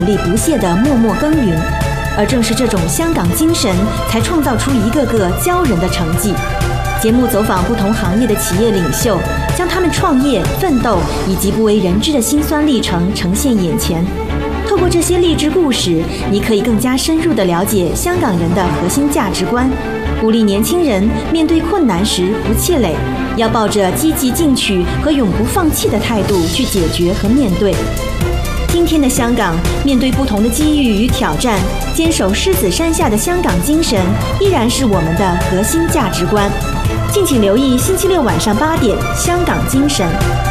力不懈地默默耕耘。而正是这种香港精神，才创造出一个个骄人的成绩。节目走访不同行业的企业领袖，将他们创业、奋斗以及不为人知的辛酸历程呈现眼前。透过这些励志故事，你可以更加深入地了解香港人的核心价值观，鼓励年轻人面对困难时不气馁，要抱着积极进取和永不放弃的态度去解决和面对。今天的香港，面对不同的机遇与挑战，坚守狮子山下的香港精神，依然是我们的核心价值观。敬请留意星期六晚上8点《香港精神》。